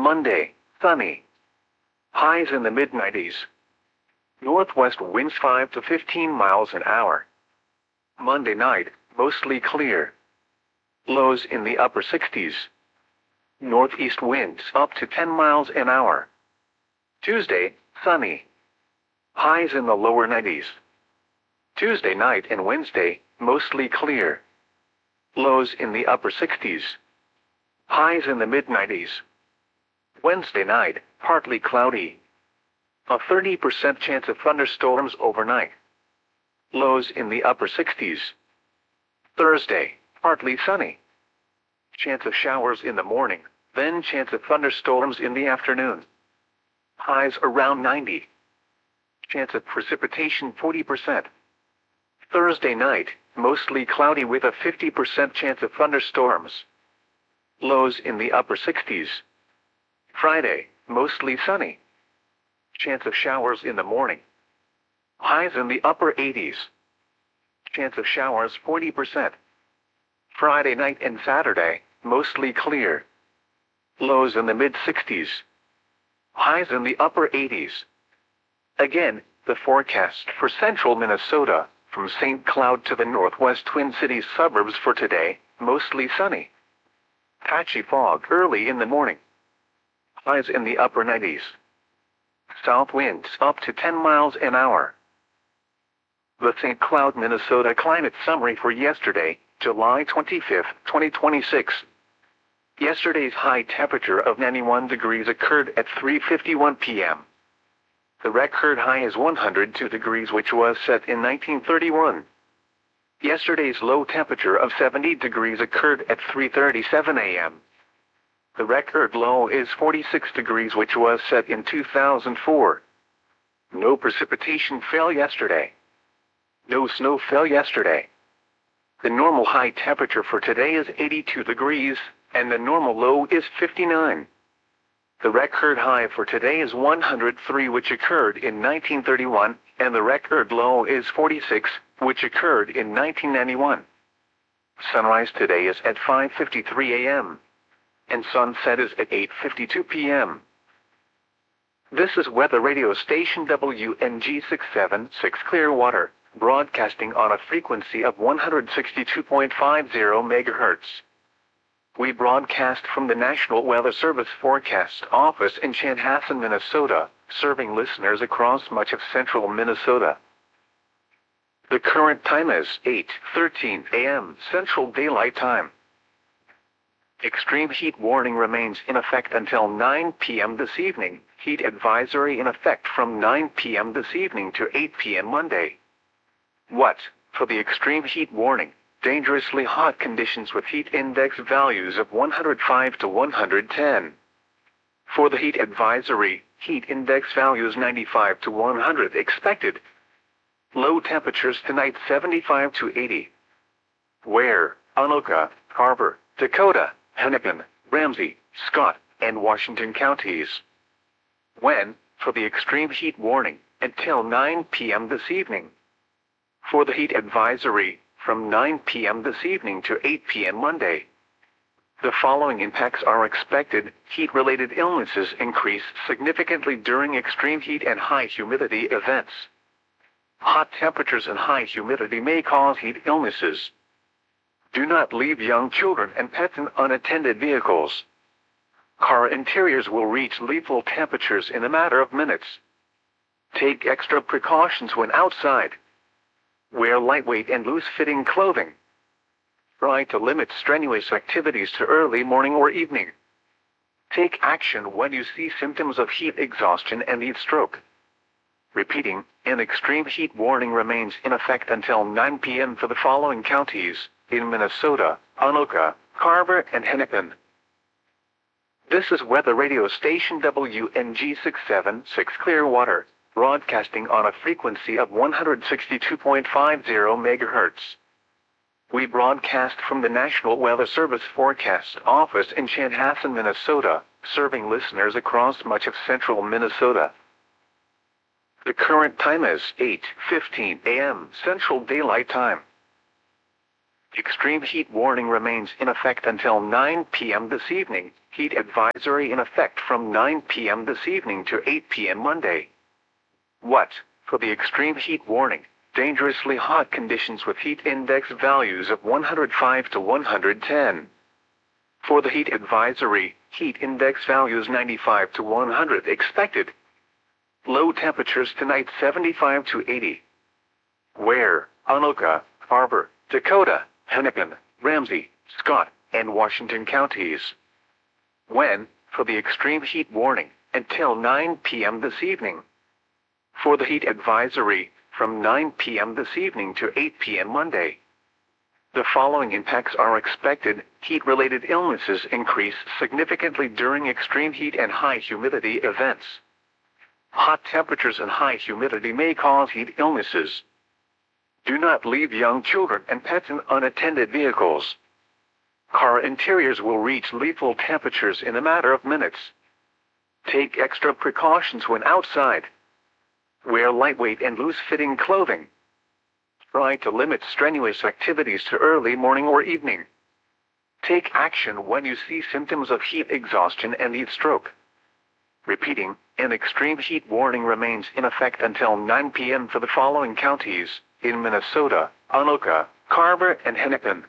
Monday, sunny. Highs in the mid-90s. Northwest winds 5 to 15 miles an hour. Monday night, mostly clear. Lows in the upper 60s. Northeast winds up to 10 miles an hour. Tuesday, sunny. Highs in the lower 90s. Tuesday night and Wednesday, mostly clear. Lows in the upper 60s. Highs in the mid-90s. Wednesday night, partly cloudy. A 30% chance of thunderstorms overnight. Lows in the upper 60s. Thursday, partly sunny. Chance of showers in the morning, then chance of thunderstorms in the afternoon. Highs around 90. Chance of precipitation 40%. Thursday night, mostly cloudy with a 50% chance of thunderstorms. Lows in the upper 60s. Friday, mostly sunny. Chance of showers in the morning. Highs in the upper 80s. Chance of showers 40%. Friday night and Saturday, mostly clear. Lows in the mid-60s. Highs in the upper 80s. Again, the forecast for central Minnesota, from St. Cloud to the northwest Twin Cities suburbs for today, mostly sunny. Patchy fog early in the morning. Highs in the upper 90s. South winds up to 10 miles an hour. The St. Cloud, Minnesota climate summary for yesterday, July 25, 2026. Yesterday's high temperature of 91 degrees occurred at 3:51 p.m. The record high is 102 degrees, which was set in 1931. Yesterday's low temperature of 70 degrees occurred at 3:37 a.m. The record low is 46 degrees, which was set in 2004. No precipitation fell yesterday. No snow fell yesterday. The normal high temperature for today is 82 degrees, and the normal low is 59. The record high for today is 103, which occurred in 1931, and the record low is 46, which occurred in 1991. Sunrise today is at 5:53 a.m. and sunset is at 8:52 p.m. This is weather radio station WNG 676 Clearwater, broadcasting on a frequency of 162.50 MHz. We broadcast from the National Weather Service Forecast Office in Chanhassen, Minnesota, serving listeners across much of central Minnesota. The current time is 8:13 a.m. Central Daylight Time. Extreme heat warning remains in effect until 9 p.m. this evening. Heat advisory in effect from 9 p.m. this evening to 8 p.m. Monday. What, for the extreme heat warning? Dangerously hot conditions with heat index values of 105 to 110. For the heat advisory, heat index values 95 to 100 expected. Low temperatures tonight 75 to 80. Where? Anoka, Carver, Dakota, Hennepin, Ramsey, Scott, and Washington counties. When? For the extreme heat warning, until 9 p.m. this evening. For the heat advisory, from 9 p.m. this evening to 8 p.m. Monday. The following impacts are expected. Heat-related illnesses increase significantly during extreme heat and high humidity events. Hot temperatures and high humidity may cause heat illnesses. Do not leave young children and pets in unattended vehicles. Car interiors will reach lethal temperatures in a matter of minutes. Take extra precautions when outside. Wear lightweight and loose-fitting clothing. Try to limit strenuous activities to early morning or evening. Take action when you see symptoms of heat exhaustion and heat stroke. Repeating, an extreme heat warning remains in effect until 9 p.m. for the following counties, in Minnesota, Anoka, Carver, and Hennepin. This is weather radio station WNG 676 Clearwater, broadcasting on a frequency of 162.50 MHz. We broadcast from the National Weather Service Forecast Office in Chanhassen, Minnesota, serving listeners across much of central Minnesota. The current time is 8:15 a.m. Central Daylight Time. Extreme heat warning remains in effect until 9 p.m. this evening. Heat advisory in effect from 9 p.m. this evening to 8 p.m. Monday. What? For the extreme heat warning, dangerously hot conditions with heat index values of 105 to 110. For the heat advisory, heat index values 95 to 100 expected. Low temperatures tonight 75 to 80. Where? Anoka, Harbor, Dakota, Hennepin, Ramsey, Scott, and Washington counties. When? For the extreme heat warning, until 9 p.m. this evening. For the heat advisory, from 9 p.m. this evening to 8 p.m. Monday. The following impacts are expected. Heat-related illnesses increase significantly during extreme heat and high humidity events. Hot temperatures and high humidity may cause heat illnesses. Do not leave young children and pets in unattended vehicles. Car interiors will reach lethal temperatures in a matter of minutes. Take extra precautions when outside. Wear lightweight and loose-fitting clothing. Try to limit strenuous activities to early morning or evening. Take action when you see symptoms of heat exhaustion and heat stroke. Repeating, an extreme heat warning remains in effect until 9 p.m. for the following counties, in Minnesota, Anoka, Carver, and Hennepin.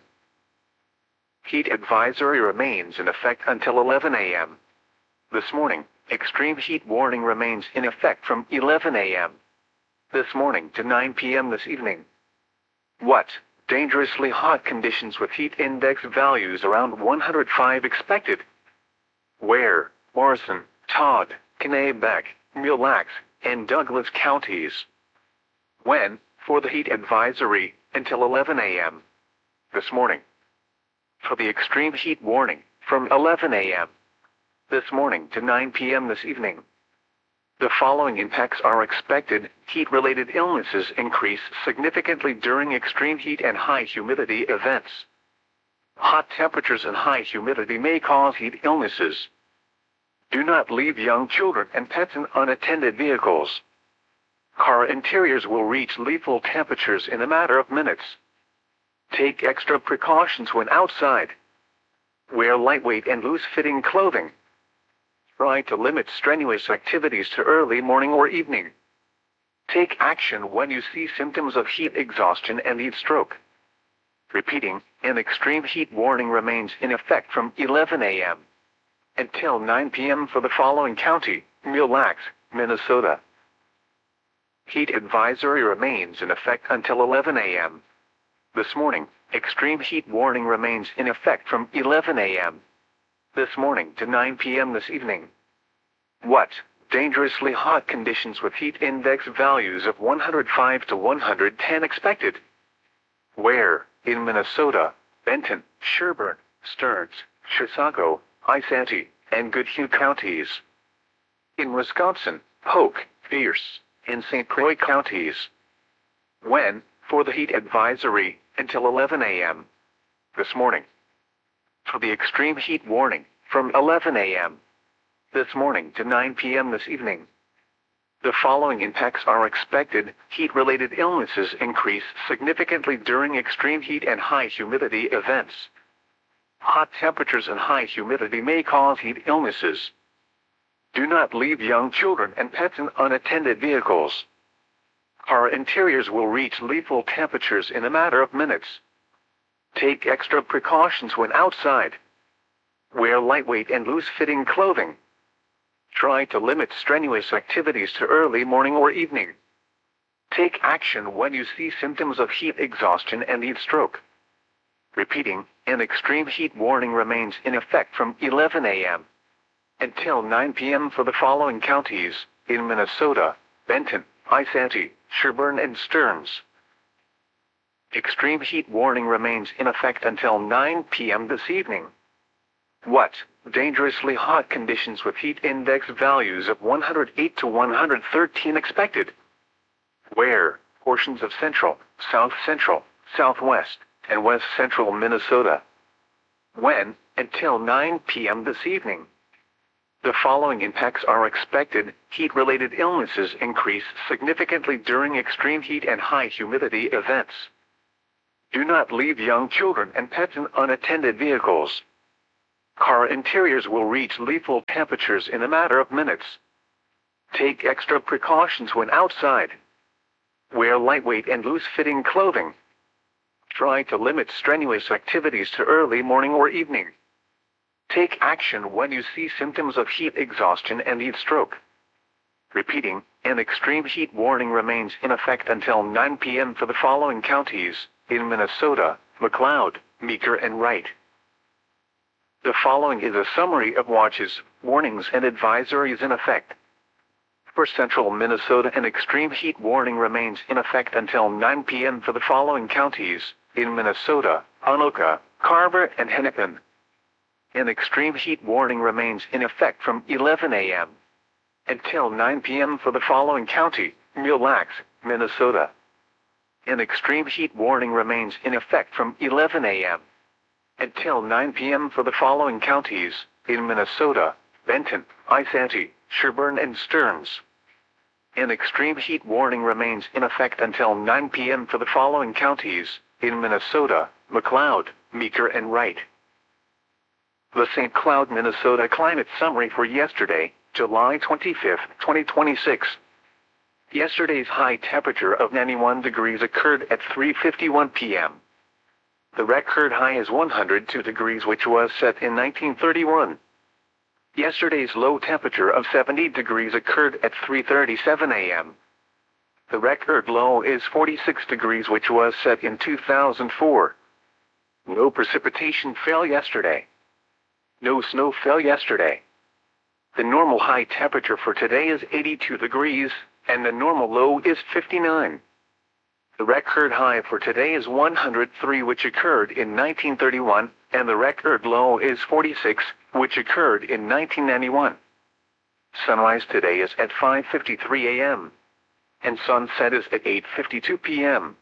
Heat advisory remains in effect until 11 a.m. This morning, extreme heat warning remains in effect from 11 a.m. this morning to 9 p.m. this evening. What? Dangerously hot conditions with heat index values around 105 expected. Where? Morrison, Todd, Kennebec, Mille Lacs, and Douglas counties. When? For the heat advisory, until 11 a.m. this morning. For the extreme heat warning, from 11 a.m. this morning to 9 p.m. this evening. The following impacts are expected. Heat-related illnesses increase significantly during extreme heat and high humidity events. Hot temperatures and high humidity may cause heat illnesses. Do not leave young children and pets in unattended vehicles. Car interiors will reach lethal temperatures in a matter of minutes. Take extra precautions when outside. Wear lightweight and loose-fitting clothing. Try to limit strenuous activities to early morning or evening. Take action when you see symptoms of heat exhaustion and heat stroke. Repeating, an extreme heat warning remains in effect from 11 a.m. until 9 p.m. for the following county, Mille Lacs, Minnesota. Heat advisory remains in effect until 11 a.m. this morning. Extreme heat warning remains in effect from 11 a.m. this morning to 9 p.m. this evening. What? Dangerously hot conditions with heat index values of 105 to 110 expected. Where? In Minnesota, Benton, Sherburne, Stearns, Chisago, Isanti, and Goodhue counties. In Wisconsin, Polk, Pierce, and St. Croix counties. When? For the heat advisory, until 11 a.m. this morning. For the extreme heat warning, from 11 a.m. this morning to 9 p.m. this evening. The following impacts are expected. Heat-related illnesses increase significantly during extreme heat and high humidity events. Hot temperatures and high humidity may cause heat illnesses. Do not leave young children and pets in unattended vehicles. Car interiors will reach lethal temperatures in a matter of minutes. Take extra precautions when outside. Wear lightweight and loose-fitting clothing. Try to limit strenuous activities to early morning or evening. Take action when you see symptoms of heat exhaustion and heat stroke. Repeating, an extreme heat warning remains in effect from 11 a.m. until 9 p.m. for the following counties, in Minnesota, Benton, Isanti, Sherburne, and Stearns. Extreme heat warning remains in effect until 9 p.m. this evening. What? Dangerously hot conditions with heat index values of 108 to 113 expected. Where? Portions of central, south central, southwest, and west central Minnesota. When? Until 9 p.m. this evening. The following impacts are expected. Heat-related illnesses increase significantly during extreme heat and high humidity events. Do not leave young children and pets in unattended vehicles. Car interiors will reach lethal temperatures in a matter of minutes. Take extra precautions when outside. Wear lightweight and loose-fitting clothing. Try to limit strenuous activities to early morning or evening. Take action when you see symptoms of heat exhaustion and heat stroke. Repeating, an extreme heat warning remains in effect until 9 p.m. for the following counties, in Minnesota: McLeod, Meeker, and Wright. The following is a summary of watches, warnings, and advisories in effect. For central Minnesota, an extreme heat warning remains in effect until 9 p.m. for the following counties, in Minnesota: Anoka, Carver, and Hennepin. An extreme heat warning remains in effect from 11 a.m. until 9 p.m. for the following county, Mille Lacs, Minnesota. An extreme heat warning remains in effect from 11 a.m. until 9 p.m. for the following counties, in Minnesota: Benton, Isanti, Sherburne, and Stearns. An extreme heat warning remains in effect until 9 p.m. for the following counties, in Minnesota: McLeod, Meeker, and Wright. The St. Cloud, Minnesota climate summary for yesterday, July 25, 2026. Yesterday's high temperature of 91 degrees occurred at 3:51 p.m. The record high is 102 degrees, which was set in 1931. Yesterday's low temperature of 70 degrees occurred at 3:37 a.m. The record low is 46 degrees, which was set in 2004. No precipitation fell yesterday. No snow fell yesterday. The normal high temperature for today is 82 degrees, and the normal low is 59. The record high for today is 103, which occurred in 1931, and the record low is 46, which occurred in 1991. Sunrise today is at 5:53 a.m. and sunset is at 8:52 p.m.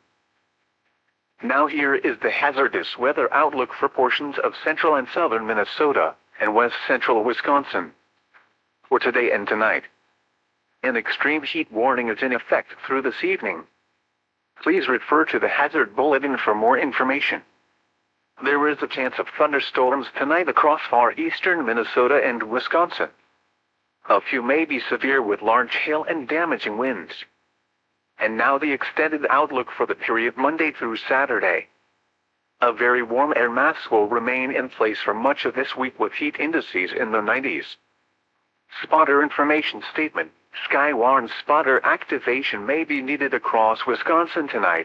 Now here is the hazardous weather outlook for portions of central and southern Minnesota and west central Wisconsin. For today and tonight, an extreme heat warning is in effect through this evening. Please refer to the hazard bulletin for more information. There is a chance of thunderstorms tonight across far eastern Minnesota and Wisconsin. A few may be severe with large hail and damaging winds. And now the extended outlook for the period Monday through Saturday. A very warm air mass will remain in place for much of this week with heat indices in the 90s. Spotter information statement: Skywarn spotter activation may be needed across Wisconsin tonight.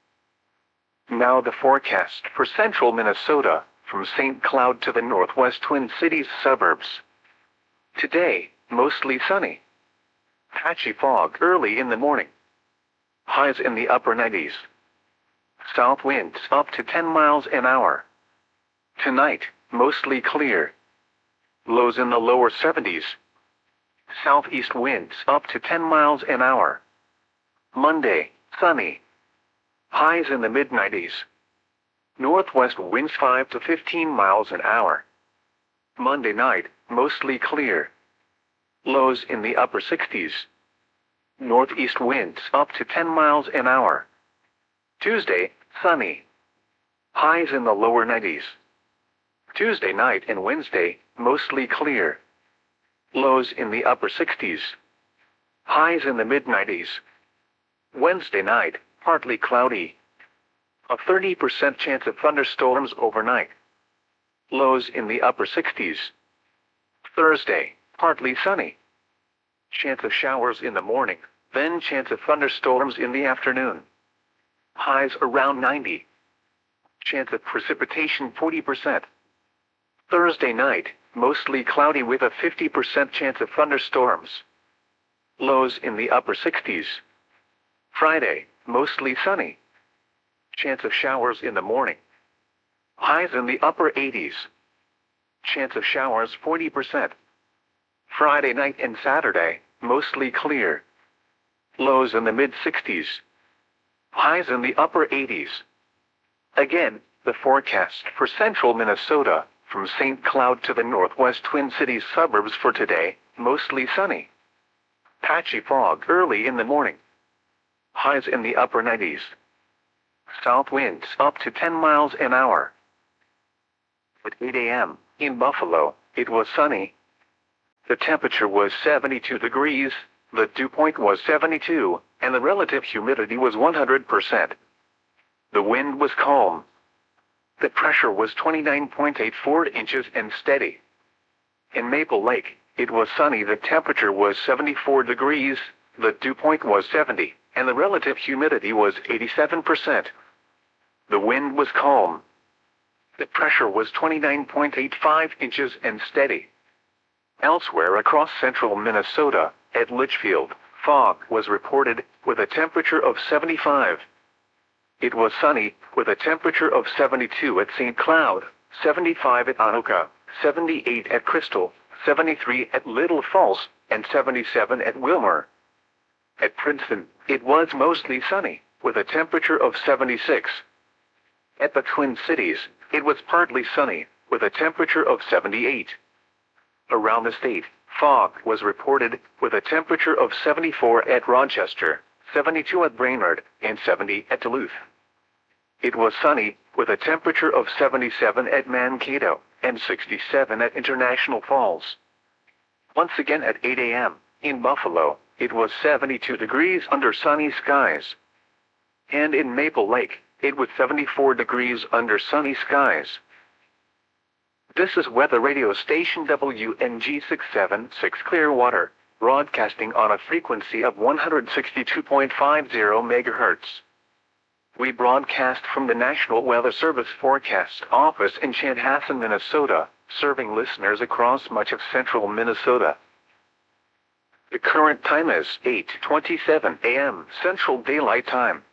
Now the forecast for central Minnesota, from St. Cloud to the northwest Twin Cities suburbs. Today, mostly sunny. Patchy fog early in the morning. Highs in the upper 90s. South winds up to 10 miles an hour. Tonight, mostly clear. Lows in the lower 70s. Southeast winds up to 10 miles an hour. Monday, sunny. Highs in the mid-90s. Northwest winds 5 to 15 miles an hour. Monday night, mostly clear. Lows in the upper 60s. Northeast winds up to 10 miles an hour. Tuesday, sunny. Highs in the lower 90s. Tuesday night and Wednesday, mostly clear. Lows in the upper 60s. Highs in the mid-90s. Wednesday night, partly cloudy. A 30% chance of thunderstorms overnight. Lows in the upper 60s. Thursday, partly sunny. Chance of showers in the morning, then chance of thunderstorms in the afternoon. Highs around 90. Chance of precipitation 40%. Thursday night, mostly cloudy with a 50% chance of thunderstorms. Lows in the upper 60s. Friday, mostly sunny. Chance of showers in the morning. Highs in the upper 80s. Chance of showers 40%. Friday night and Saturday, mostly clear. Lows in the mid-60s. Highs in the upper 80s. Again, the forecast for central Minnesota, from St. Cloud to the northwest Twin Cities suburbs for today, mostly sunny. Patchy fog early in the morning. Highs in the upper 90s. South winds up to 10 miles an hour. At 8 a.m., in Buffalo, it was sunny. The temperature was 72 degrees, the dew point was 72, and the relative humidity was 100%. The wind was calm. The pressure was 29.84 inches and steady. In Maple Lake, it was sunny. The temperature was 74 degrees, the dew point was 70, and the relative humidity was 87%. The wind was calm. The pressure was 29.85 inches and steady. Elsewhere across central Minnesota, at Litchfield, fog was reported, with a temperature of 75. It was sunny, with a temperature of 72 at St. Cloud, 75 at Anoka, 78 at Crystal, 73 at Little Falls, and 77 at Wilmer. At Princeton, it was mostly sunny, with a temperature of 76. At the Twin Cities, it was partly sunny, with a temperature of 78. Around the state, fog was reported, with a temperature of 74 at Rochester, 72 at Brainerd, and 70 at Duluth. It was sunny, with a temperature of 77 at Mankato, and 67 at International Falls. Once again at 8 a.m., in Buffalo, it was 72 degrees under sunny skies. And in Maple Lake, it was 74 degrees under sunny skies. This is weather radio station WNG 676 Clearwater, broadcasting on a frequency of 162.50 MHz. We broadcast from the National Weather Service Forecast Office in Chanhassen, Minnesota, serving listeners across much of central Minnesota. The current time is 8:27 a.m. Central Daylight Time.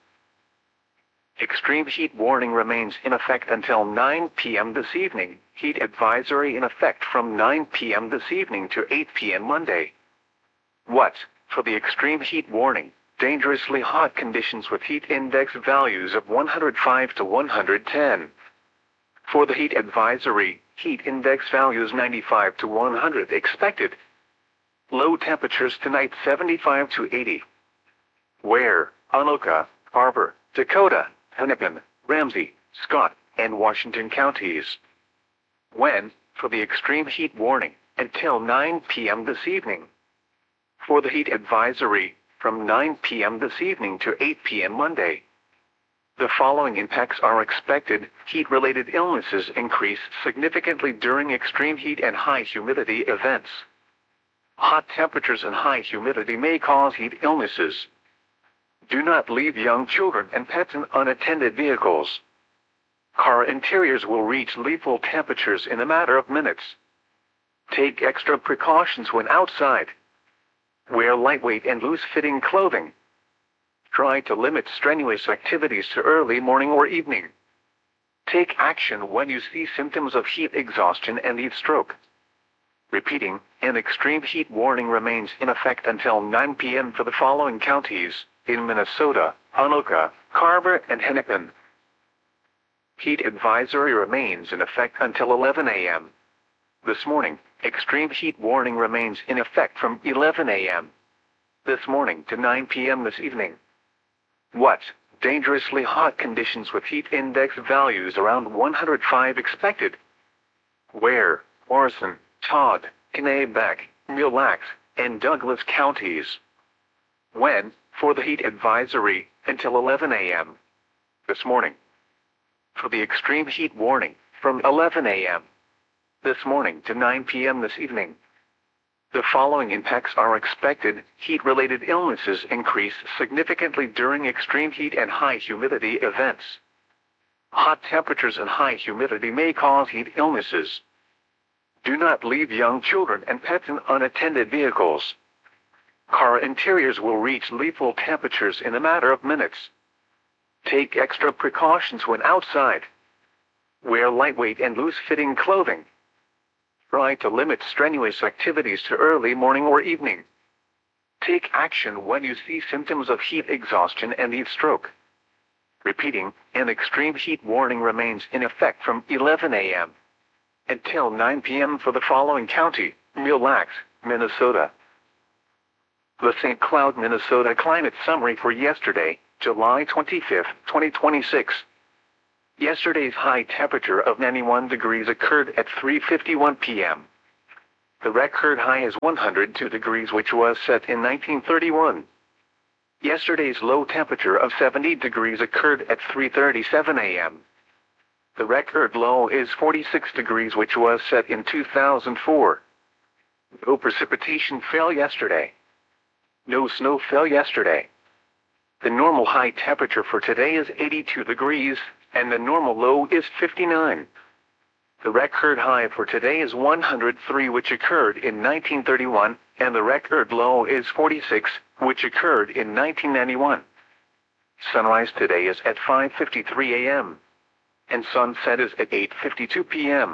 Extreme heat warning remains in effect until 9 p.m. this evening. Heat advisory in effect from 9 p.m. this evening to 8 p.m. Monday. What? For the extreme heat warning, dangerously hot conditions with heat index values of 105 to 110. For the heat advisory, heat index values 95 to 100 expected. Low temperatures tonight 75 to 80. Where? Anoka, Carver, Dakota, Hennepin, Ramsey, Scott, and Washington counties. When? For the extreme heat warning, until 9 p.m. this evening. For the heat advisory, from 9 p.m. this evening to 8 p.m. Monday. The following impacts are expected. Heat-related illnesses increase significantly during extreme heat and high humidity events. Hot temperatures and high humidity may cause heat illnesses. Do not leave young children and pets in unattended vehicles. Car interiors will reach lethal temperatures in a matter of minutes. Take extra precautions when outside. Wear lightweight and loose-fitting clothing. Try to limit strenuous activities to early morning or evening. Take action when you see symptoms of heat exhaustion and heat stroke. Repeating, an extreme heat warning remains in effect until 9 p.m. for the following counties, in Minnesota, Anoka, Carver, and Hennepin. Heat advisory remains in effect until 11 a.m. This morning, extreme heat warning remains in effect from 11 a.m. this morning to 9 p.m. this evening. What? Dangerously hot conditions with heat index values around 105 expected. Where? Morrison, Todd, Kennebec, Mille Lacs, and Douglas counties. When? For the heat advisory, until 11 a.m. this morning. For the extreme heat warning, from 11 a.m. this morning to 9 p.m. this evening. The following impacts are expected. Heat-related illnesses increase significantly during extreme heat and high humidity events. Hot temperatures and high humidity may cause heat illnesses. Do not leave young children and pets in unattended vehicles. Car interiors will reach lethal temperatures in a matter of minutes. Take extra precautions when outside. Wear lightweight and loose-fitting clothing. Try to limit strenuous activities to early morning or evening. Take action when you see symptoms of heat exhaustion and heat stroke. Repeating, an extreme heat warning remains in effect from 11 a.m. until 9 p.m. for the following county, Mille Lacs, Minnesota. The St. Cloud, Minnesota climate summary for yesterday, July 25, 2026. Yesterday's high temperature of 91 degrees occurred at 3:51 p.m. The record high is 102 degrees, which was set in 1931. Yesterday's low temperature of 70 degrees occurred at 3:37 a.m. The record low is 46 degrees, which was set in 2004. No precipitation fell yesterday. No snow fell yesterday. The normal high temperature for today is 82 degrees, and the normal low is 59. The record high for today is 103, which occurred in 1931, and the record low is 46, which occurred in 1991. Sunrise today is at 5:53 a.m. and sunset is at 8:52 p.m.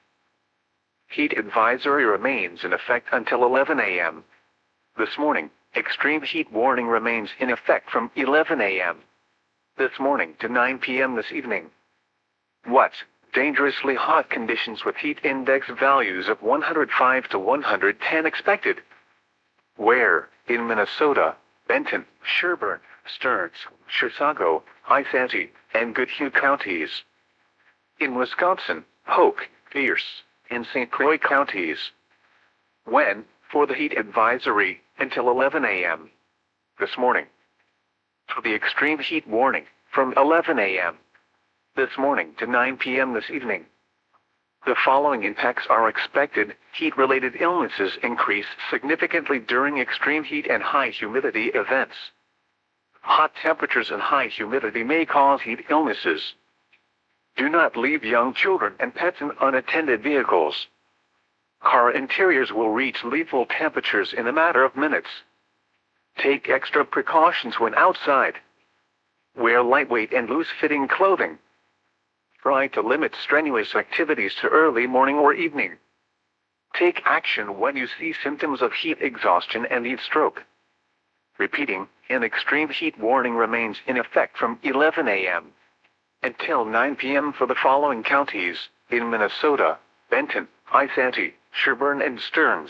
Heat advisory remains in effect until 11 a.m. This morning, extreme heat warning remains in effect from 11 a.m. this morning to 9 p.m. this evening. What? Dangerously hot conditions with heat index values of 105 to 110 expected. Where? In Minnesota, Benton, Sherburne, Stearns, Chisago, Isanti, and Goodhue counties. In Wisconsin, Polk, Pierce, and St. Croix counties. When? For the heat advisory, until 11 a.m. this morning. For the extreme heat warning, from 11 a.m. this morning to 9 p.m. this evening. The following impacts are expected. Heat-related illnesses increase significantly during extreme heat and high humidity events. Hot temperatures and high humidity may cause heat illnesses. Do not leave young children and pets in unattended vehicles. Car interiors will reach lethal temperatures in a matter of minutes. Take extra precautions when outside. Wear lightweight and loose-fitting clothing. Try to limit strenuous activities to early morning or evening. Take action when you see symptoms of heat exhaustion and heat stroke. Repeating, an extreme heat warning remains in effect from 11 a.m. until 9 p.m. for the following counties, in Minnesota, Benton, Isanti, Sherburne, and Stearns.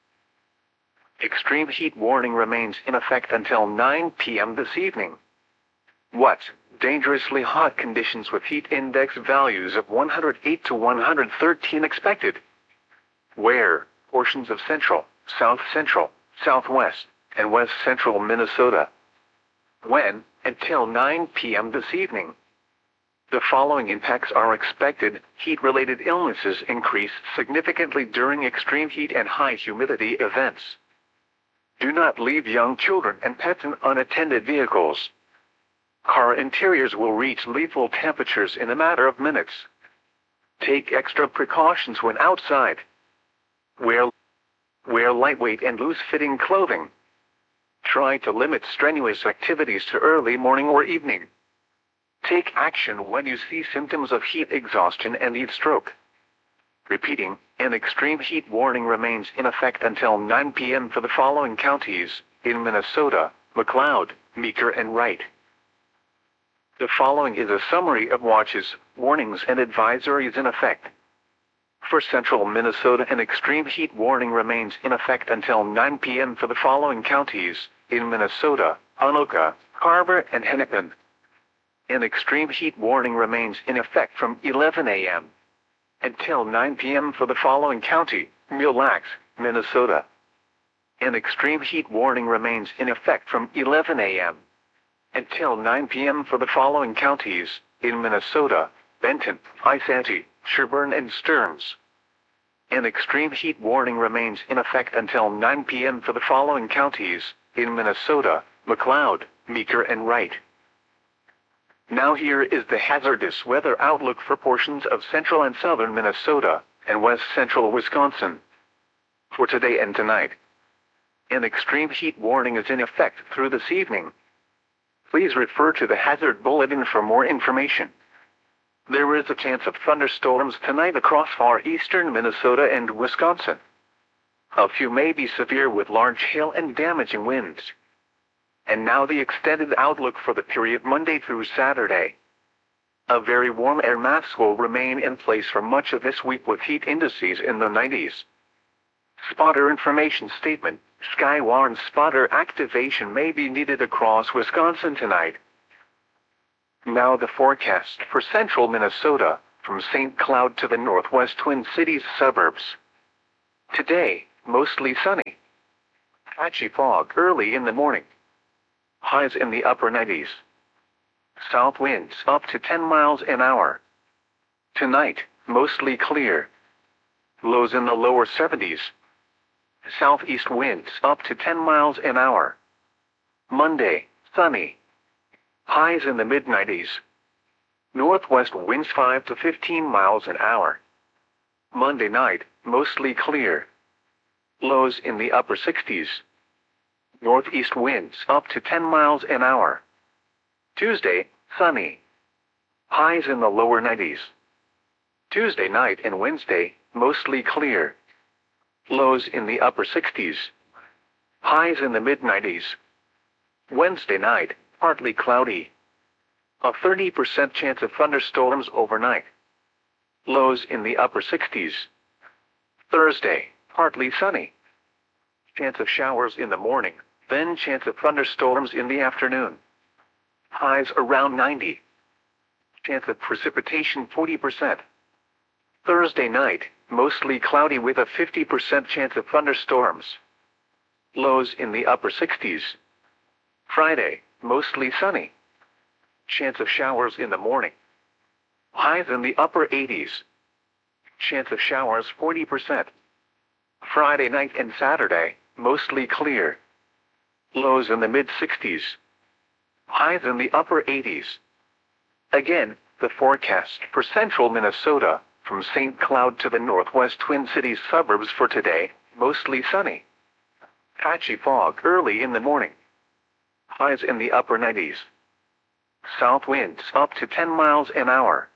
Extreme heat warning remains in effect until 9 p.m. this evening. What? Dangerously hot conditions with heat index values of 108 to 113 expected. Where? Portions of central, south central, southwest, and west central Minnesota. When? Until 9 p.m. this evening. The following impacts are expected. Heat-related illnesses increase significantly during extreme heat and high humidity events. Do not leave young children and pets in unattended vehicles. Car interiors will reach lethal temperatures in a matter of minutes. Take extra precautions when outside. Wear lightweight and loose-fitting clothing. Try to limit strenuous activities to early morning or evening. Take action when you see symptoms of heat exhaustion and heat stroke. Repeating, an extreme heat warning remains in effect until 9 p.m. for the following counties, in Minnesota, McLeod, Meeker, and Wright. The following is a summary of watches, warnings, and advisories in effect. For central Minnesota, an extreme heat warning remains in effect until 9 p.m. for the following counties, in Minnesota, Anoka, Carver, and Hennepin. An extreme heat warning remains in effect from 11 a.m. until 9 p.m. for the following county, Mille Lacs, Minnesota. An extreme heat warning remains in effect from 11 a.m. until 9 p.m. for the following counties, in Minnesota, Benton, Isanti, Sherburne, and Stearns. An extreme heat warning remains in effect until 9 p.m. for the following counties, in Minnesota, McLeod, Meeker, and Wright. Now here is the hazardous weather outlook for portions of central and southern Minnesota, and west central Wisconsin. For today and tonight, an extreme heat warning is in effect through this evening. Please refer to the hazard bulletin for more information. There is a chance of thunderstorms tonight across far eastern Minnesota and Wisconsin. A few may be severe with large hail and damaging winds. And now the extended outlook for the period Monday through Saturday. A very warm air mass will remain in place for much of this week with heat indices in the 90s. Spotter information statement: Skywarn spotter activation may be needed across Wisconsin tonight. Now the forecast for central Minnesota, from St. Cloud to the northwest Twin Cities suburbs. Today, mostly sunny. Patchy fog early in the morning. Highs in the upper 90s. South winds up to 10 miles an hour. Tonight, mostly clear. Lows in the lower 70s. Southeast winds up to 10 miles an hour. Monday, sunny. Highs in the mid-90s. Northwest winds 5 to 15 miles an hour. Monday night, mostly clear. Lows in the upper 60s. Northeast winds up to 10 miles an hour. Tuesday, sunny. Highs in the lower 90s. Tuesday night and Wednesday, mostly clear. Lows in the upper 60s. Highs in the mid-90s. Wednesday night, partly cloudy. A 30% chance of thunderstorms overnight. Lows in the upper 60s. Thursday, partly sunny. Chance of showers in the morning, then chance of thunderstorms in the afternoon. Highs around 90. Chance of precipitation 40%. Thursday night, mostly cloudy with a 50% chance of thunderstorms. Lows in the upper 60s. Friday, mostly sunny. Chance of showers in the morning. Highs in the upper 80s. Chance of showers 40%. Friday night and Saturday, mostly clear. Lows in the mid-60s. Highs in the upper 80s. Again, the forecast for central Minnesota, from St. Cloud to the northwest Twin Cities suburbs for today, mostly sunny. Patchy fog early in the morning. Highs in the upper 90s. South winds up to 10 miles an hour.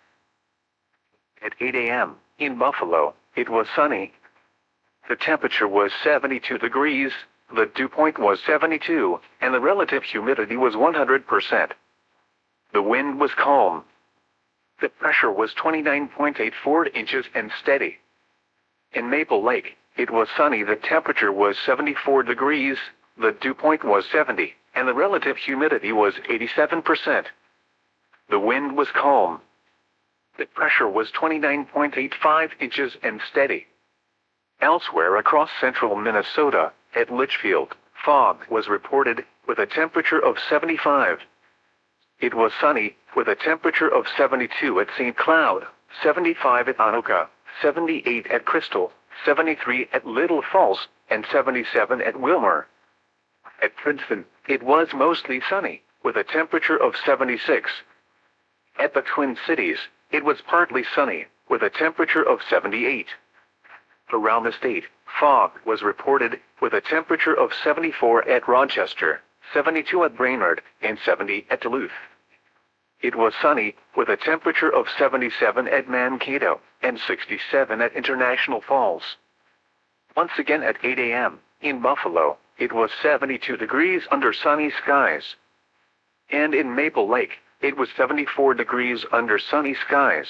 At 8 a.m., in Buffalo, it was sunny. The temperature was 72 degrees, the dew point was 72, and the relative humidity was 100%. The wind was calm. The pressure was 29.84 inches and steady. In Maple Lake, it was sunny. The temperature was 74 degrees, the dew point was 70, and the relative humidity was 87%. The wind was calm. The pressure was 29.85 inches and steady. Elsewhere across central Minnesota, at Litchfield, fog was reported, with a temperature of 75. It was sunny, with a temperature of 72 at St. Cloud, 75 at Anoka, 78 at Crystal, 73 at Little Falls, and 77 at Wilmer. At Princeton, it was mostly sunny, with a temperature of 76. At the Twin Cities, it was partly sunny, with a temperature of 78. Around the state, fog was reported, with a temperature of 74 at Rochester, 72 at Brainerd, and 70 at Duluth. It was sunny, with a temperature of 77 at Mankato, and 67 at International Falls. Once again at 8 a.m., in Buffalo, it was 72 degrees under sunny skies. And in Maple Lake, it was 74 degrees under sunny skies.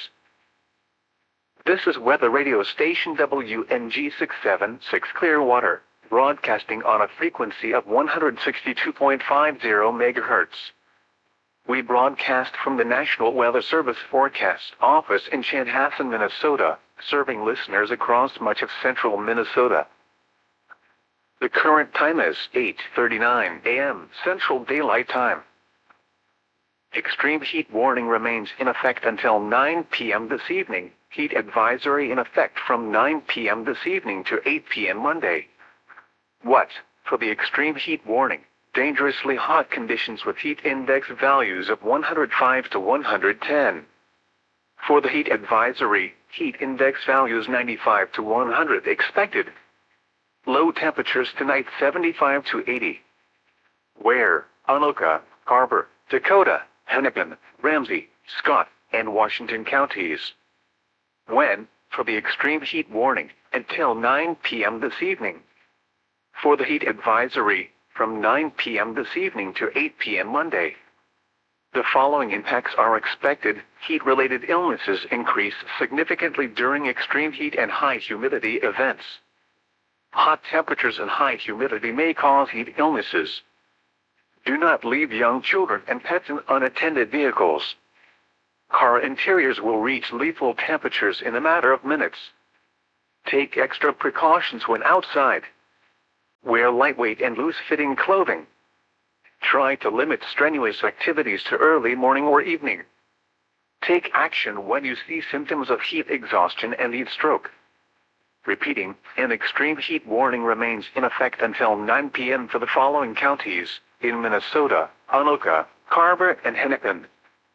This is weather radio station WNG 676 Clearwater, broadcasting on a frequency of 162.50 MHz. We broadcast from the National Weather Service Forecast Office in Chanhassen, Minnesota, serving listeners across much of central Minnesota. The current time is 8:39 a.m. Central Daylight Time. Extreme heat warning remains in effect until 9 p.m. this evening. Heat advisory in effect from 9 p.m. this evening to 8 p.m. Monday. What? For the extreme heat warning, dangerously hot conditions with heat index values of 105 to 110. For the heat advisory, heat index values 95 to 100 expected. Low temperatures tonight 75 to 80. Where? Anoka, Carver, Dakota, Hennepin, Ramsey, Scott, and Washington counties. When? For the extreme heat warning, until 9 p.m. this evening. For the heat advisory, from 9 p.m. this evening to 8 p.m. Monday. The following impacts are expected. Heat-related illnesses increase significantly during extreme heat and high humidity events. Hot temperatures and high humidity may cause heat illnesses. Do not leave young children and pets in unattended vehicles. Car interiors will reach lethal temperatures in a matter of minutes. Take extra precautions when outside. Wear lightweight and loose-fitting clothing. Try to limit strenuous activities to early morning or evening. Take action when you see symptoms of heat exhaustion and heat stroke. Repeating, an extreme heat warning remains in effect until 9 p.m. for the following counties in Minnesota: Anoka, Carver, and Hennepin.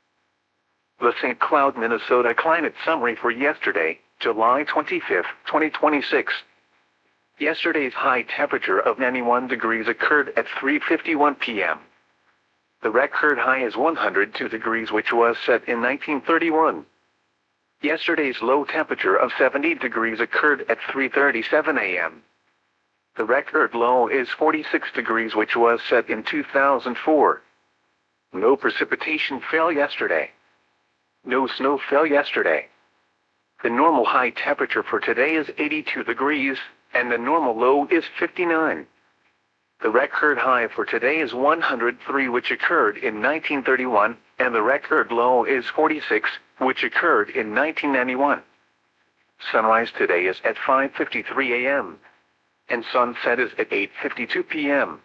The St. Cloud, Minnesota climate summary for yesterday, July 25, 2026. Yesterday's high temperature of 91 degrees occurred at 3:51 p.m. The record high is 102 degrees, which was set in 1931. Yesterday's low temperature of 70 degrees occurred at 3:37 a.m. The record low is 46 degrees, which was set in 2004. No precipitation fell yesterday. No snow fell yesterday. The normal high temperature for today is 82 degrees, and the normal low is 59. The record high for today is 103, which occurred in 1931, and the record low is 46, which occurred in 1991. Sunrise today is at 5:53 a.m. and sunset is at 8:52 p.m.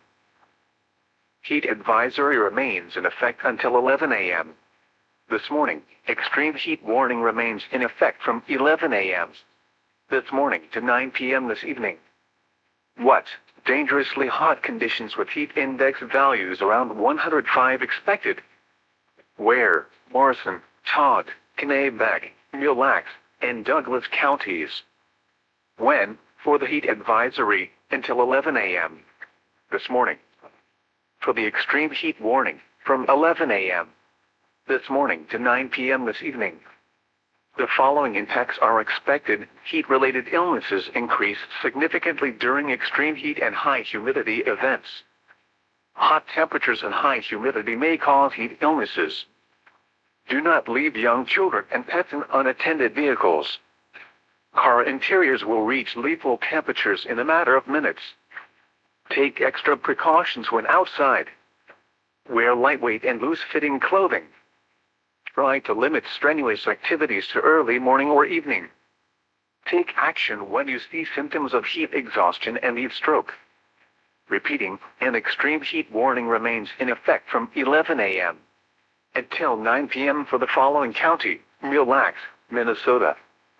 Heat advisory remains in effect until 11 a.m. This morning, extreme heat warning remains in effect from 11 a.m. this morning to 9 p.m. this evening. What? Dangerously hot conditions with heat index values around 105 expected. Where? Morrison, Todd, Kanabec, Mille Lacs, and Douglas counties. When? For the heat advisory, until 11 a.m. this morning. For the extreme heat warning, from 11 a.m. this morning to 9 p.m. this evening. The following impacts are expected: heat-related illnesses increase significantly during extreme heat and high humidity events. Hot temperatures and high humidity may cause heat illnesses. Do not leave young children and pets in unattended vehicles. Car interiors will reach lethal temperatures in a matter of minutes. Take extra precautions when outside. Wear lightweight and loose-fitting clothing. Try to limit strenuous activities to early morning or evening. Take action when you see symptoms of heat exhaustion and heat stroke. Repeating, an extreme heat warning remains in effect from 11 a.m. until 9 p.m. for the following county: Mille Lacs, Minnesota.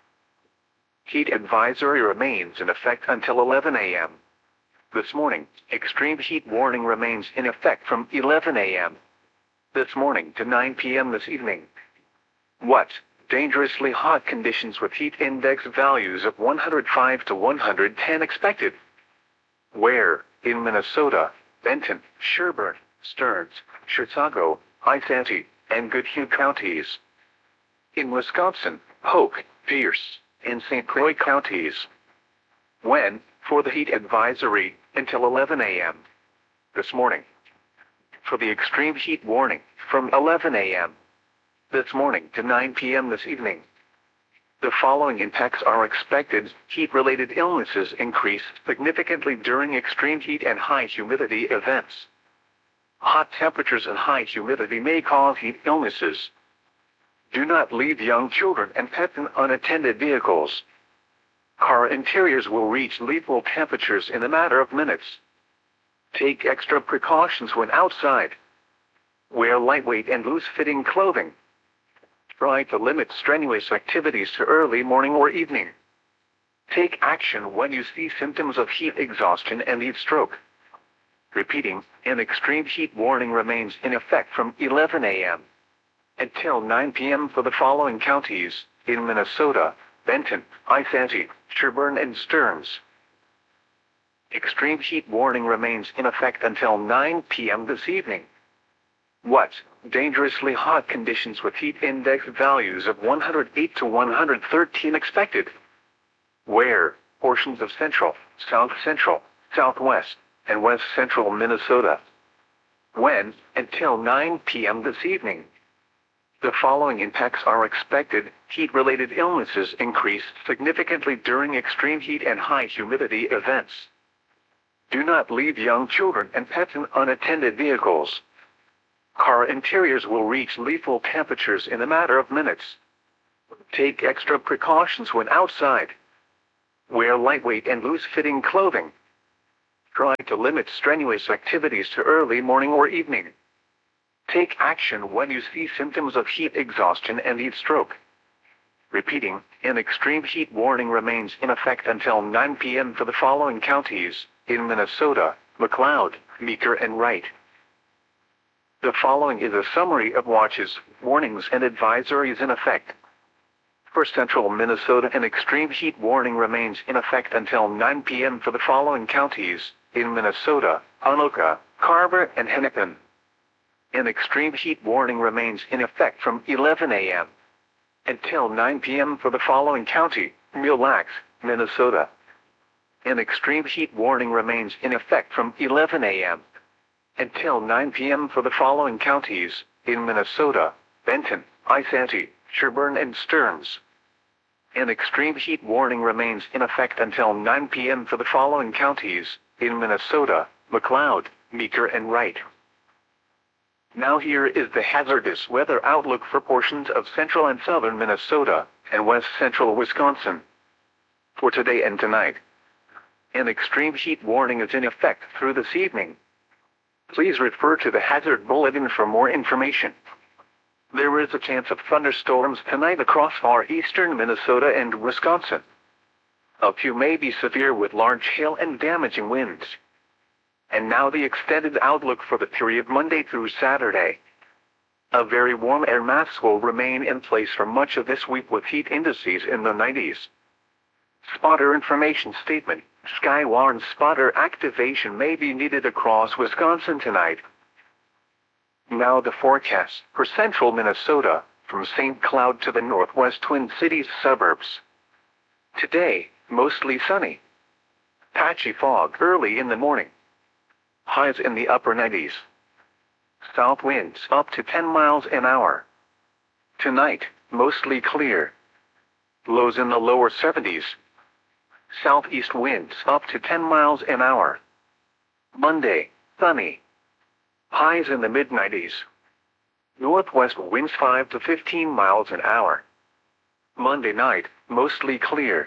Heat advisory remains in effect until 11 a.m. this morning. Extreme heat warning remains in effect from 11 a.m. this morning to 9 p.m. this evening. What? Dangerously hot conditions with heat index values of 105 to 110 expected. Where? In Minnesota, Benton, Sherburne, Stearns, Chisago, Isanti, and Goodhue counties. In Wisconsin, Polk, Pierce, and St. Croix counties. When? For the heat advisory, until 11 a.m. this morning. For the extreme heat warning, from 11 a.m. this morning to 9 p.m. this evening. The following impacts are expected: heat-related illnesses increase significantly during extreme heat and high humidity events. Hot temperatures and high humidity may cause heat illnesses. Do not leave young children and pets in unattended vehicles. Car interiors will reach lethal temperatures in a matter of minutes. Take extra precautions when outside. Wear lightweight and loose-fitting clothing. Try to limit strenuous activities to early morning or evening. Take action when you see symptoms of heat exhaustion and heat stroke. Repeating, an extreme heat warning remains in effect from 11 a.m. until 9 p.m. for the following counties in Minnesota: Benton, Isanti, Sherburne, and Stearns. Extreme heat warning remains in effect until 9 p.m. this evening. What? Dangerously hot conditions with heat index values of 108 to 113 expected. Where? Portions of central, south central, southwest, and west central Minnesota. When? Until 9 p.m. this evening. The following impacts are expected: heat-related illnesses increase significantly during extreme heat and high humidity events. Do not leave young children and pets in unattended vehicles. Car interiors will reach lethal temperatures in a matter of minutes. Take extra precautions when outside. Wear lightweight and loose-fitting clothing. Try to limit strenuous activities to early morning or evening. Take action when you see symptoms of heat exhaustion and heat stroke. Repeating, an extreme heat warning remains in effect until 9 p.m. for the following counties, in Minnesota: McLeod, Meeker, and Wright. The following is a summary of watches, warnings, and advisories in effect. For central Minnesota, an extreme heat warning remains in effect until 9 p.m. for the following counties, in Minnesota: Anoka, Carver, and Hennepin. An extreme heat warning remains in effect from 11 a.m. until 9 p.m. for the following county, Mille Lacs, Minnesota. An extreme heat warning remains in effect from 11 a.m. until 9 p.m. for the following counties, in Minnesota: Benton, Isanti, Sherburne, and Stearns. An extreme heat warning remains in effect until 9 p.m. for the following counties, in Minnesota: McLeod, Meeker, and Wright. Now here is the hazardous weather outlook for portions of central and southern Minnesota, and west central Wisconsin. For today and tonight, an extreme heat warning is in effect through this evening. Please refer to the hazard bulletin for more information. There is a chance of thunderstorms tonight across far eastern Minnesota and Wisconsin. A few may be severe with large hail and damaging winds. And now the extended outlook for the period Monday through Saturday. A very warm air mass will remain in place for much of this week with heat indices in the 90s. Spotter information statement: Skywarn spotter activation may be needed across Wisconsin tonight. Now the forecast for central Minnesota, from St. Cloud to the northwest Twin Cities suburbs. Today, mostly sunny. Patchy fog early in the morning. Highs in the upper 90s. South winds up to 10 miles an hour. Tonight, mostly clear. Lows in the lower 70s. Southeast winds up to 10 miles an hour. Monday, sunny. Highs in the mid-90s. Northwest winds 5 to 15 miles an hour. Monday night, mostly clear.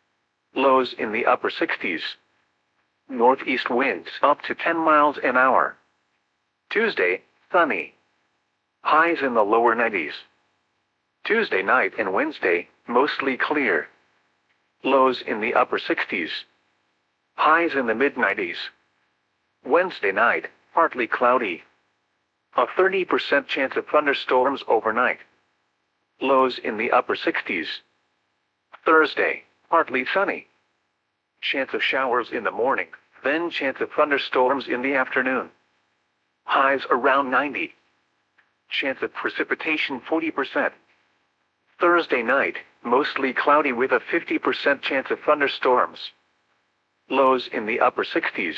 Lows in the upper 60s. Northeast winds up to 10 miles an hour. Tuesday, sunny. Highs in the lower 90s. Tuesday night and Wednesday, mostly clear. Lows in the upper 60s. Highs in the mid-90s. Wednesday night, partly cloudy. A 30% chance of thunderstorms overnight. Lows in the upper 60s. Thursday, partly sunny. Chance of showers in the morning, then chance of thunderstorms in the afternoon. Highs around 90. Chance of precipitation 40%. Thursday night, mostly cloudy with a 50% chance of thunderstorms. Lows in the upper 60s.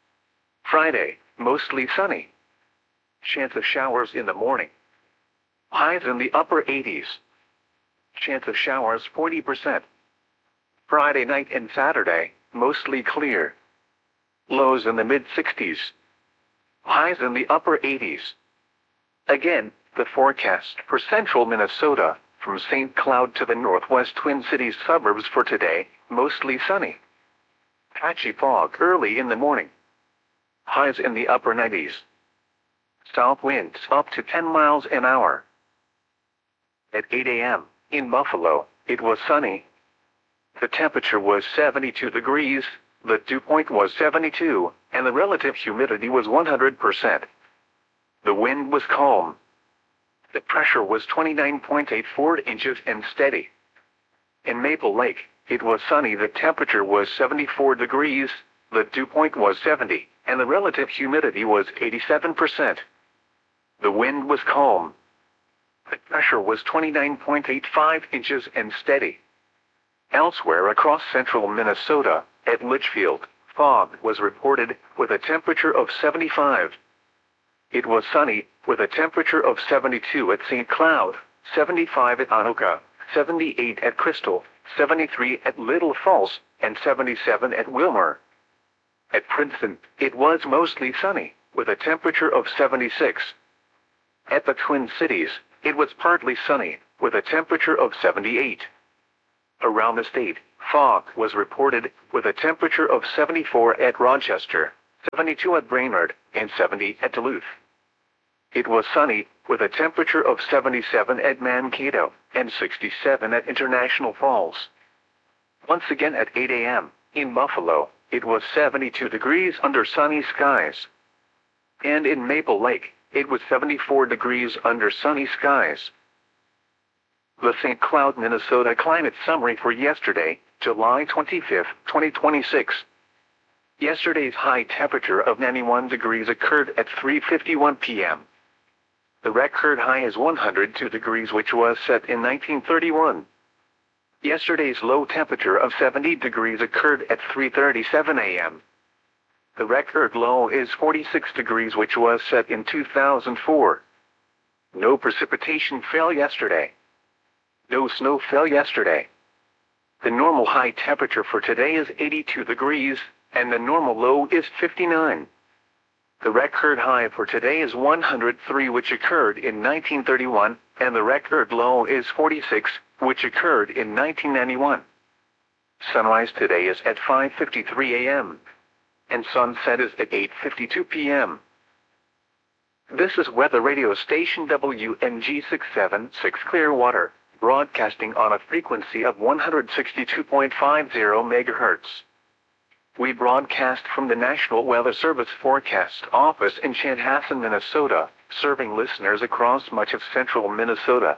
Friday, mostly sunny. Chance of showers in the morning. Highs in the upper 80s. Chance of showers 40%. Friday night and Saturday, mostly clear. Lows in the mid-60s. Highs in the upper 80s. Again, the forecast for central Minnesota, from St. Cloud to the northwest Twin Cities suburbs for today, mostly sunny. Patchy fog early in the morning. Highs in the upper 90s. South winds up to 10 miles an hour. At 8 a.m., in Buffalo, it was sunny. The temperature was 72 degrees, the dew point was 72, and the relative humidity was 100%. The wind was calm. The pressure was 29.84 inches and steady. In Maple Lake, it was sunny. The temperature was 74 degrees, the dew point was 70, and the relative humidity was 87%. The wind was calm. The pressure was 29.85 inches and steady. Elsewhere across central Minnesota, at Litchfield, fog was reported, with a temperature of 75. It was sunny, with a temperature of 72 at St. Cloud, 75 at Anoka, 78 at Crystal, 73 at Little Falls, and 77 at Wilmer. At Princeton, it was mostly sunny, with a temperature of 76. At the Twin Cities, it was partly sunny, with a temperature of 78. Around the state, fog was reported, with a temperature of 74 at Rochester, 72 at Brainerd, and 70 at Duluth. It was sunny, with a temperature of 77 at Mankato, and 67 at International Falls. Once again at 8 a.m., in Buffalo, it was 72 degrees under sunny skies. And in Maple Lake, it was 74 degrees under sunny skies. The St. Cloud, Minnesota Climate Summary for yesterday, July 25, 2026. Yesterday's high temperature of 91 degrees occurred at 3:51 p.m. The record high is 102 degrees, which was set in 1931. Yesterday's low temperature of 70 degrees occurred at 3:37 a.m. The record low is 46 degrees, which was set in 2004. No precipitation fell yesterday. No snow fell yesterday. The normal high temperature for today is 82 degrees, and the normal low is 59. The record high for today is 103, which occurred in 1931, and the record low is 46, which occurred in 1991. Sunrise today is at 5:53 a.m. and sunset is at 8:52 p.m. This is weather radio station WMG 676 Clearwater, broadcasting on a frequency of 162.50 MHz. We broadcast from the National Weather Service Forecast Office in Chanhassen, Minnesota, serving listeners across much of central Minnesota.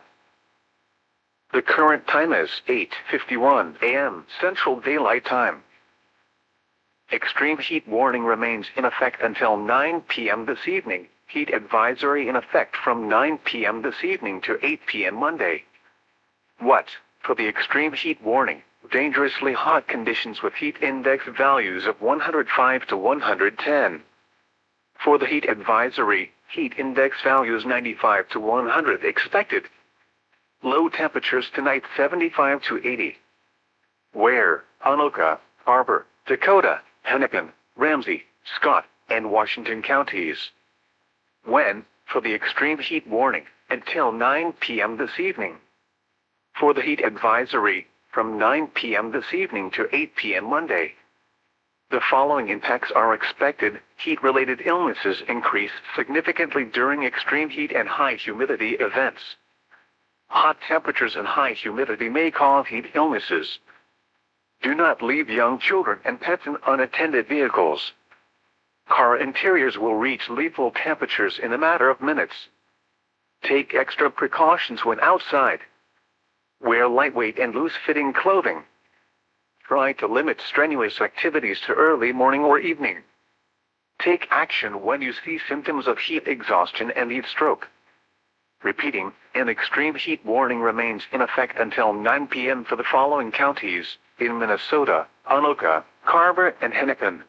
The current time is 8:51 a.m. Central Daylight Time. Extreme heat warning remains in effect until 9 p.m. this evening. Heat advisory in effect from 9 p.m. this evening to 8 p.m. Monday. What? For the extreme heat warning, dangerously hot conditions with heat index values of 105 to 110. For the heat advisory, heat index values 95 to 100 expected. Low temperatures tonight 75 to 80. Where? Anoka, Harbor, Dakota, Hennepin, Ramsey, Scott, and Washington counties. When? For the extreme heat warning, until 9 p.m. this evening. For the heat advisory, from 9 p.m. this evening to 8 p.m. Monday. The following impacts are expected. Heat-related illnesses increase significantly during extreme heat and high humidity events. Hot temperatures and high humidity may cause heat illnesses. Do not leave young children and pets in unattended vehicles. Car interiors will reach lethal temperatures in a matter of minutes. Take extra precautions when outside. Wear lightweight and loose-fitting clothing. Try to limit strenuous activities to early morning or evening. Take action when you see symptoms of heat exhaustion and heat stroke. Repeating, an extreme heat warning remains in effect until 9 p.m. for the following counties, in Minnesota, Anoka, Carver, and Hennepin.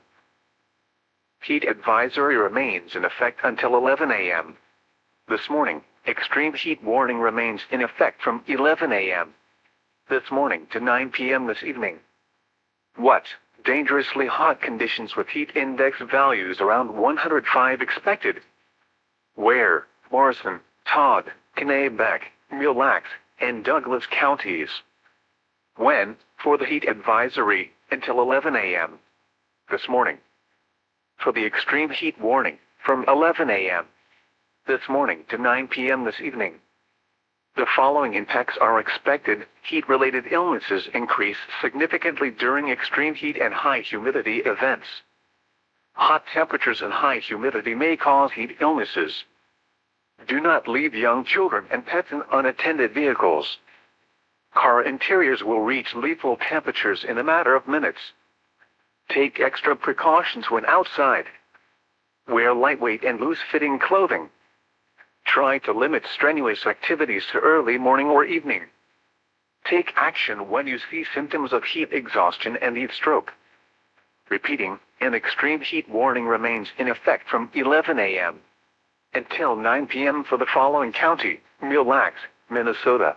Heat advisory remains in effect until 11 a.m. This morning, extreme heat warning remains in effect from 11 a.m. this morning to 9 p.m. this evening. What? Dangerously hot conditions with heat index values around 105 expected. Where? Morrison, Todd, Kanabec, Mille Lacs, and Douglas counties. When? For the heat advisory, until 11 a.m. this morning. For the extreme heat warning, from 11 a.m. this morning to 9 p.m. this evening. The following impacts are expected. Heat-related illnesses increase significantly during extreme heat and high humidity events. Hot temperatures and high humidity may cause heat illnesses. Do not leave young children and pets in unattended vehicles. Car interiors will reach lethal temperatures in a matter of minutes. Take extra precautions when outside. Wear lightweight and loose-fitting clothing. Try to limit strenuous activities to early morning or evening. Take action when you see symptoms of heat exhaustion and heat stroke. Repeating, an extreme heat warning remains in effect from 11 a.m. until 9 p.m. for the following county, Mille Lacs, Minnesota.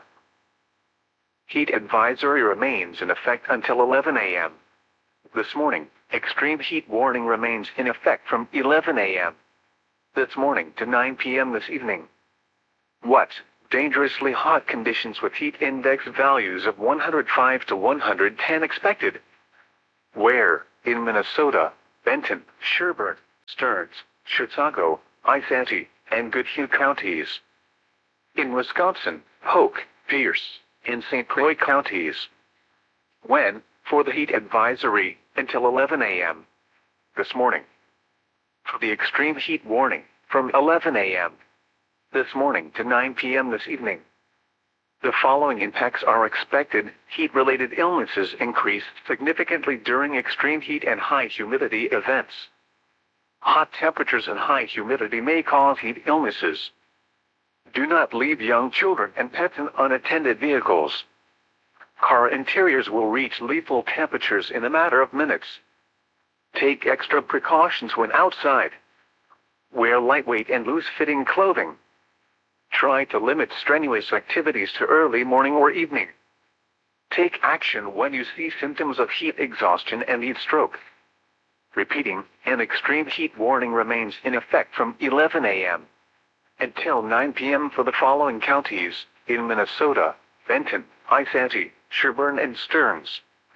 Heat advisory remains in effect until 11 a.m. this morning. Extreme heat warning remains in effect from 11 a.m. this morning to 9 p.m. this evening. What? Dangerously hot conditions with heat index values of 105 to 110 expected. Where? In Minnesota, Benton, Sherburne, Stearns, Chisago, Isanti, and Goodhue counties. In Wisconsin, Polk, Pierce, and St. Croix counties. When? For the heat advisory, until 11 a.m. this morning. For the extreme heat warning, from 11 a.m. this morning to 9 p.m. this evening. The following impacts are expected. Heat-related illnesses increase significantly during extreme heat and high humidity events. Hot temperatures and high humidity may cause heat illnesses. Do not leave young children and pets in unattended vehicles. Car interiors will reach lethal temperatures in a matter of minutes. Take extra precautions when outside. Wear lightweight and loose-fitting clothing. Try to limit strenuous activities to early morning or evening. Take action when you see symptoms of heat exhaustion and heat stroke. Repeating, an extreme heat warning remains in effect from 11 a.m. until 9 p.m. for the following counties, in Minnesota, Benton, Isanti, Sherburne and Stearns.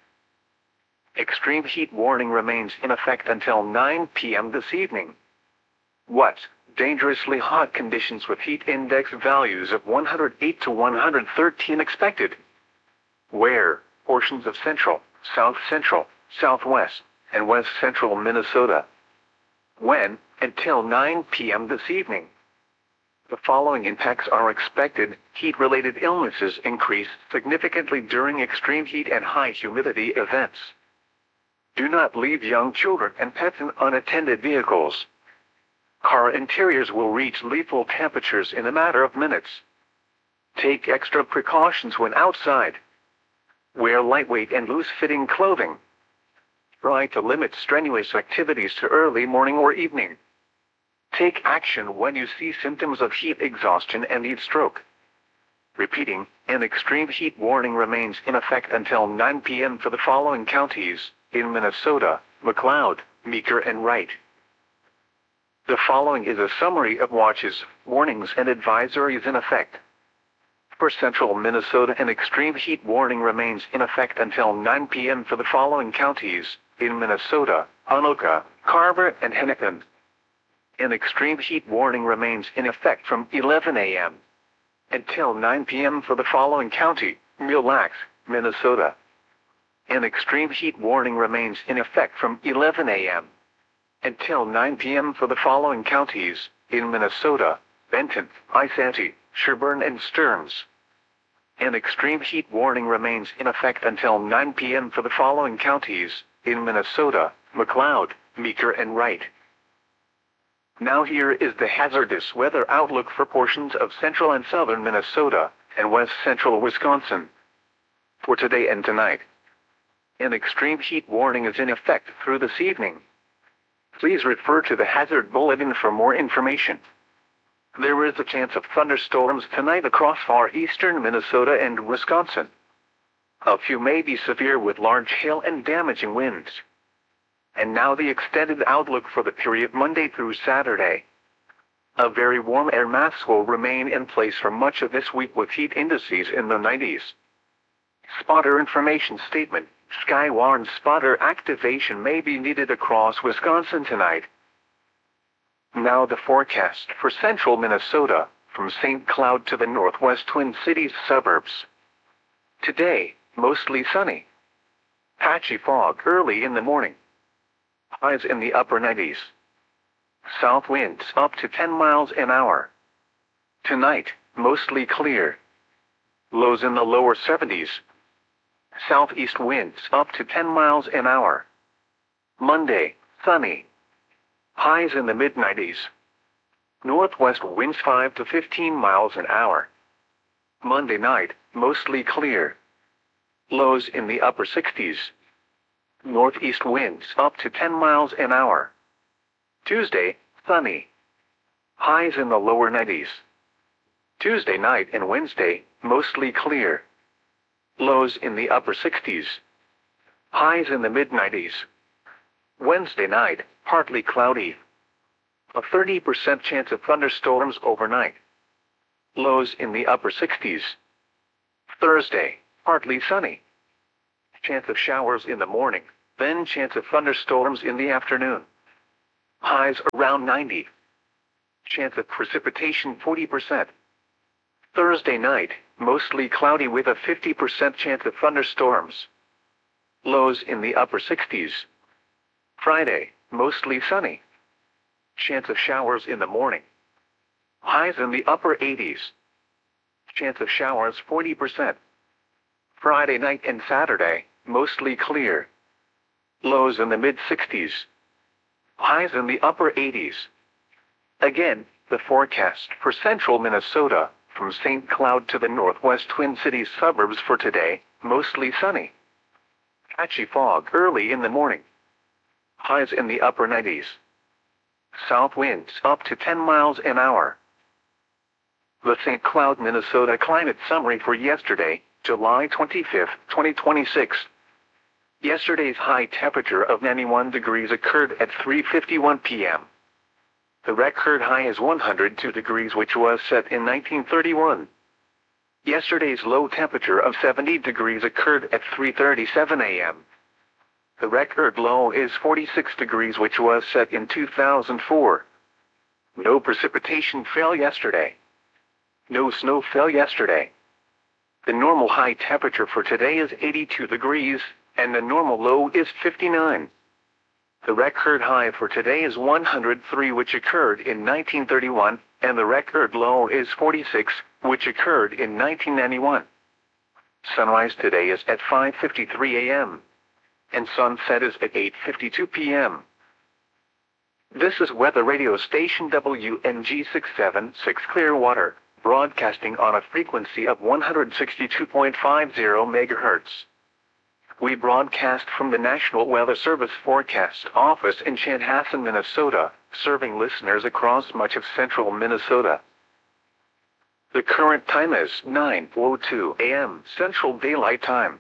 Extreme heat warning remains in effect until 9 p.m. this evening. What? Dangerously hot conditions with heat index values of 108 to 113 expected. Where? Portions of central, south central, southwest, and west central Minnesota. When? Until 9 p.m. this evening. The following impacts are expected. Heat-related illnesses increase significantly during extreme heat and high humidity events. Do not leave young children and pets in unattended vehicles. Car interiors will reach lethal temperatures in a matter of minutes. Take extra precautions when outside. Wear lightweight and loose-fitting clothing. Try to limit strenuous activities to early morning or evening. Take action when you see symptoms of heat exhaustion and heat stroke. Repeating, an extreme heat warning remains in effect until 9 p.m. for the following counties, in Minnesota, McLeod, Meeker and Wright. The following is a summary of watches, warnings and advisories in effect. For central Minnesota, an extreme heat warning remains in effect until 9 p.m. for the following counties, in Minnesota, Anoka, Carver and Hennepin. An extreme heat warning remains in effect from 11 a.m. until 9 p.m. for the following county, Mille Lacs, Minnesota. An extreme heat warning remains in effect from 11 a.m. until 9 p.m. for the following counties, in Minnesota, Benton, Isanti, Sherburne and Stearns. An extreme heat warning remains in effect until 9 p.m. for the following counties, in Minnesota, McLeod, Meeker and Wright. Now here is the hazardous weather outlook for portions of central and southern Minnesota, and west central Wisconsin. For today and tonight. An extreme heat warning is in effect through this evening. Please refer to the hazard bulletin for more information. There is a chance of thunderstorms tonight across far eastern Minnesota and Wisconsin. A few may be severe with large hail and damaging winds. And now the extended outlook for the period Monday through Saturday. A very warm air mass will remain in place for much of this week with heat indices in the 90s. Spotter information statement. Skywarn spotter activation may be needed across Wisconsin tonight. Now the forecast for central Minnesota, from St. Cloud to the northwest Twin Cities suburbs. Today, mostly sunny. Patchy fog early in the morning. Highs in the upper 90s. South winds up to 10 miles an hour. Tonight, mostly clear. Lows in the lower 70s. Southeast winds up to 10 miles an hour. Monday, sunny. Highs in the mid-90s. Northwest winds 5 to 15 miles an hour. Monday night, mostly clear. Lows in the upper 60s. Northeast winds up to 10 miles an hour. Tuesday, sunny. Highs in the lower 90s. Tuesday night and Wednesday, mostly clear. Lows in the upper 60s. Highs in the mid-90s. Wednesday night, partly cloudy. A 30% chance of thunderstorms overnight. Lows in the upper 60s. Thursday, partly sunny. Chance of showers in the morning, then chance of thunderstorms in the afternoon. Highs around 90. Chance of precipitation 40%. Thursday night, mostly cloudy with a 50% chance of thunderstorms. Lows in the upper 60s. Friday, mostly sunny. Chance of showers in the morning. Highs in the upper 80s. Chance of showers 40%. Friday night and Saturday, mostly clear. Lows in the mid-60s. Highs in the upper 80s. Again, the forecast for central Minnesota, from St. Cloud to the northwest Twin Cities suburbs for today, mostly sunny. Patchy fog early in the morning. Highs in the upper 90s. South winds up to 10 miles an hour. The St. Cloud, Minnesota climate summary for yesterday, July 25, 2026. Yesterday's high temperature of 91 degrees occurred at 3:51 p.m. The record high is 102 degrees, which was set in 1931. Yesterday's low temperature of 70 degrees occurred at 3:37 a.m. The record low is 46 degrees, which was set in 2004. No precipitation fell yesterday. No snow fell yesterday. The normal high temperature for today is 82 degrees, and the normal low is 59. The record high for today is 103, which occurred in 1931, and the record low is 46, which occurred in 1991. Sunrise today is at 5:53 a.m. and sunset is at 8:52 p.m. This is weather radio station WNG 676 Clearwater, broadcasting on a frequency of 162.50 MHz. We broadcast from the National Weather Service Forecast Office in Chanhassen, Minnesota, serving listeners across much of central Minnesota. The current time is 9:02 a.m. Central Daylight Time.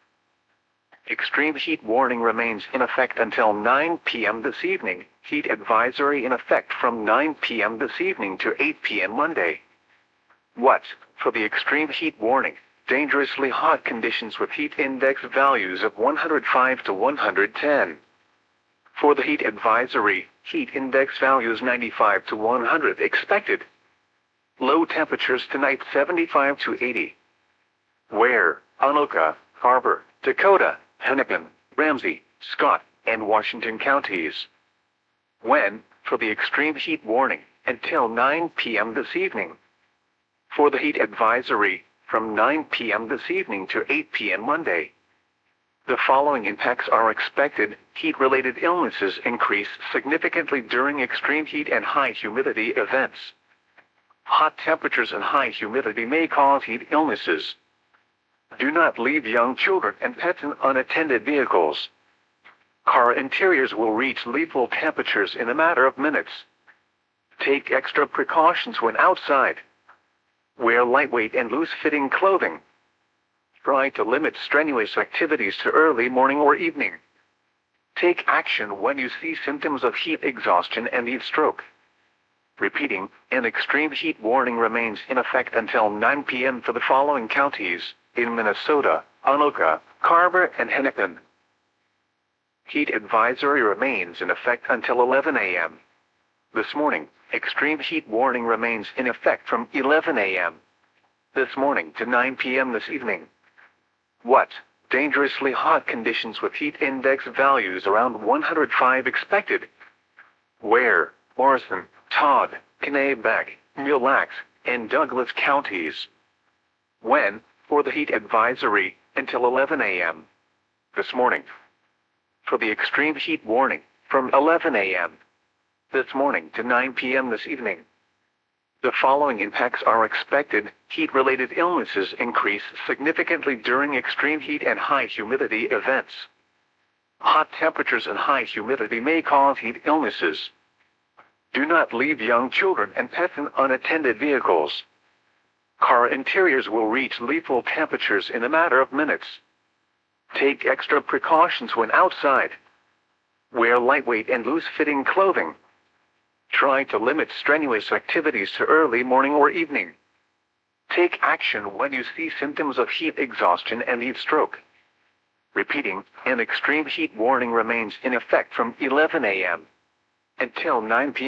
Extreme heat warning remains in effect until 9 p.m. this evening. Heat advisory in effect from 9 p.m. this evening to 8 p.m. Monday. What, for the extreme heat warning? Dangerously hot conditions with heat index values of 105 to 110. For the heat advisory, heat index values 95 to 100 expected. Low temperatures tonight 75 to 80. Where, Anoka, Harbor, Dakota, Hennepin, Ramsey, Scott, and Washington counties. When, for the extreme heat warning, until 9 p.m. this evening. For the heat advisory, from 9 p.m. this evening to 8 p.m. Monday. The following impacts are expected. Heat-related illnesses increase significantly during extreme heat and high humidity events. Hot temperatures and high humidity may cause heat illnesses. Do not leave young children and pets in unattended vehicles. Car interiors will reach lethal temperatures in a matter of minutes. Take extra precautions when outside. Wear lightweight and loose-fitting clothing. Try to limit strenuous activities to early morning or evening. Take action when you see symptoms of heat exhaustion and heat stroke. Repeating, an extreme heat warning remains in effect until 9 p.m. for the following counties, in Minnesota, Anoka, Carver, and Hennepin. Heat advisory remains in effect until 11 a.m. This morning, extreme heat warning remains in effect from 11 a.m. this morning to 9 p.m. this evening. What? Dangerously hot conditions with heat index values around 105 expected. Where? Morrison, Todd, Kanabec, Mille Lacs, and Douglas counties. When? For the heat advisory, until 11 a.m. this morning. For the extreme heat warning, from 11 a.m. this morning to 9 p.m. this evening. The following impacts are expected. Heat-related illnesses increase significantly during extreme heat and high humidity events. Hot temperatures and high humidity may cause heat illnesses. Do not leave young children and pets in unattended vehicles. Car interiors will reach lethal temperatures in a matter of minutes. Take extra precautions when outside. Wear lightweight and loose-fitting clothing. Try to limit strenuous activities to early morning or evening. Take action when you see symptoms of heat exhaustion and heat stroke. Repeating, an extreme heat warning remains in effect from 11 a.m. until 9 p.m.